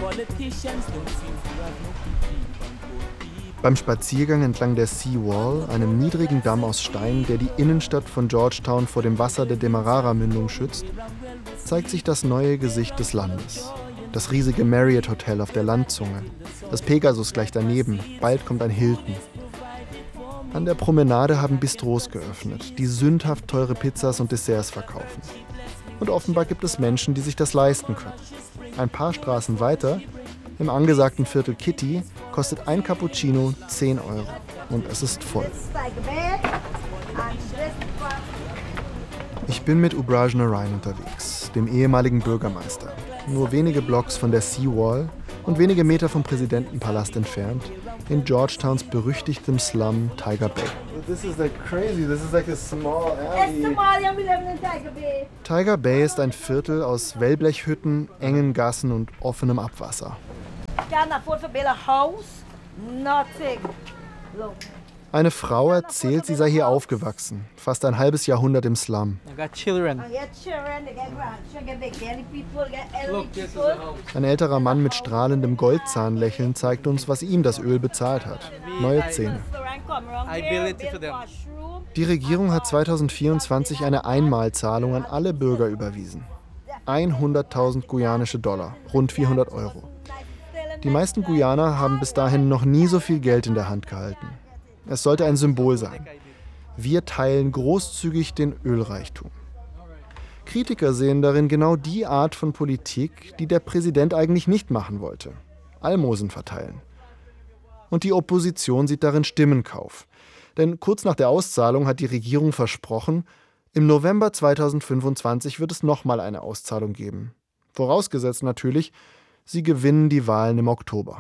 Beim Spaziergang entlang der Seawall, einem niedrigen Damm aus Stein, der die Innenstadt von Georgetown vor dem Wasser der Demerara-Mündung schützt, zeigt sich das neue Gesicht des Landes. Das riesige Marriott Hotel auf der Landzunge, das Pegasus gleich daneben, bald kommt ein Hilton. An der Promenade haben Bistros geöffnet, die sündhaft teure Pizzas und Desserts verkaufen. Und offenbar gibt es Menschen, die sich das leisten können. Ein paar Straßen weiter, im angesagten Viertel Kitty, kostet ein Cappuccino 10 €. Und es ist voll. Ich bin mit Ubraj Narain unterwegs, dem ehemaligen Bürgermeister. Nur wenige Blocks von der Seawall und wenige Meter vom Präsidentenpalast entfernt, in Georgetowns berüchtigtem Slum Tiger Bay. Tiger Bay ist ein Viertel aus Wellblechhütten, engen Gassen und offenem Abwasser. Eine Frau erzählt, sie sei hier aufgewachsen, fast ein halbes Jahrhundert im Slum. Ein älterer Mann mit strahlendem Goldzahnlächeln zeigt uns, was ihm das Öl bezahlt hat. Neue Zähne. Die Regierung hat 2024 eine Einmalzahlung an alle Bürger überwiesen. 100.000 guyanische Dollar, rund 400 €. Die meisten Guyaner haben bis dahin noch nie so viel Geld in der Hand gehalten. Es sollte ein Symbol sein. Wir teilen großzügig den Ölreichtum. Kritiker sehen darin genau die Art von Politik, die der Präsident eigentlich nicht machen wollte. Almosen verteilen. Und die Opposition sieht darin Stimmenkauf. Denn kurz nach der Auszahlung hat die Regierung versprochen, im November 2025 wird es nochmal eine Auszahlung geben. Vorausgesetzt natürlich, sie gewinnen die Wahlen im Oktober.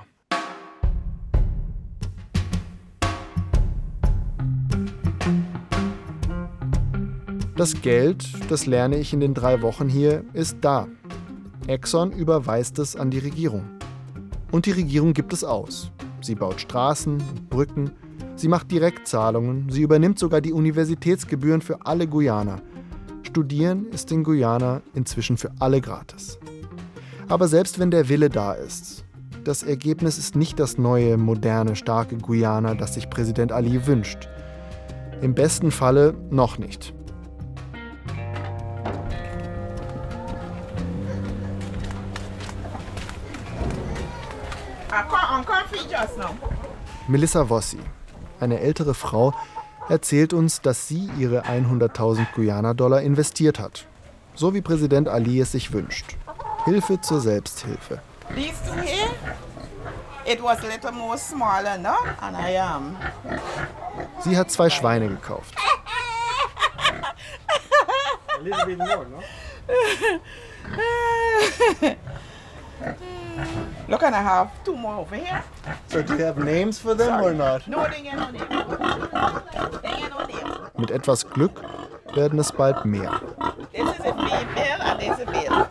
Das Geld, das lerne ich in den 3 Wochen hier, ist da. Exxon überweist es an die Regierung. Und die Regierung gibt es aus. Sie baut Straßen und Brücken, sie macht Direktzahlungen, sie übernimmt sogar die Universitätsgebühren für alle Guyaner. Studieren ist in Guyana inzwischen für alle gratis. Aber selbst wenn der Wille da ist, das Ergebnis ist nicht das neue, moderne, starke Guyana, das sich Präsident Ali wünscht. Im besten Falle noch nicht. Melissa Vossi, eine ältere Frau, erzählt uns, dass sie ihre 100.000 Guyana-Dollar investiert hat. So wie Präsident Ali es sich wünscht. Hilfe zur Selbsthilfe. Sie hat 2 Schweine gekauft. Look, and I have 2 more over here. So do you have names for them or not? No, they ain't no name. They ain't no name. Mit etwas Glück werden es bald mehr. This is a female and this is a male.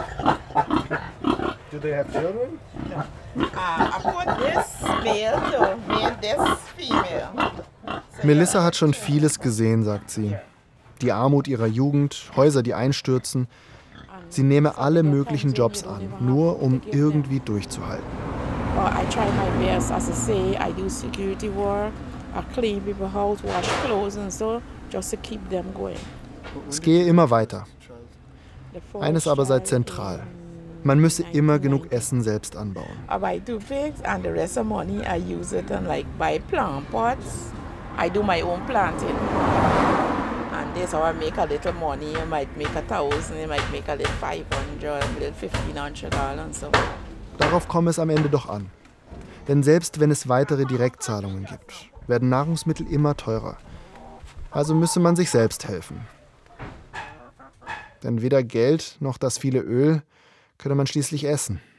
Do they have children? No. I put this male to make this female. So Melissa hat schon vieles gesehen, sagt sie. Die Armut ihrer Jugend, Häuser, die einstürzen. Sie nehme alle möglichen Jobs an, nur um irgendwie durchzuhalten. I try my best, as I say, I do security work, I clean people's house, wash clothes and so, just to keep them going. Es gehe immer weiter. Eines aber sei zentral. Man müsse immer genug Essen selbst anbauen. I buy 2 pigs and the rest of money I use it and like buy plant pots. I do my own planting. And this how I make a little money. You might make 1,000, you might make a little 500, a little $1,500 and so. Darauf komme es am Ende doch an. Denn selbst wenn es weitere Direktzahlungen gibt, werden Nahrungsmittel immer teurer. Also müsse man sich selbst helfen. Denn weder Geld noch das viele Öl könne man schließlich essen.